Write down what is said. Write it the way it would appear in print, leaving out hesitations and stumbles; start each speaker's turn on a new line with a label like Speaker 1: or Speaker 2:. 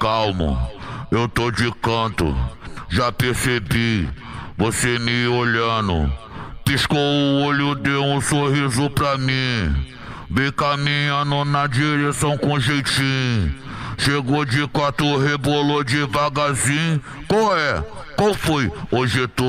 Speaker 1: Calmo, eu tô de canto, já percebi, você me olhando. Piscou o olho, deu um sorriso pra mim. Vem caminhando na direção com jeitinho. Chegou de quatro, rebolou devagarzinho. Qual é? Qual foi? Hoje tu